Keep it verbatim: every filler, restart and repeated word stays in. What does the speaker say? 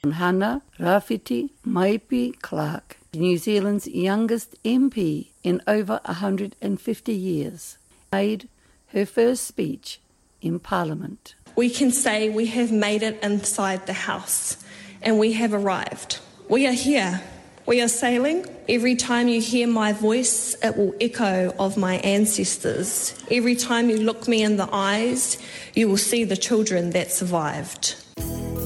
Hannah Rafiti Maipi Clark, New Zealand's youngest M P in over one hundred fifty years, made her first speech in Parliament. We can say we have made it inside the House and we have arrived. We are here. We are sailing. Every time you hear my voice, it will echo of my ancestors. Every time you look me in the eyes, you will see the children that survived.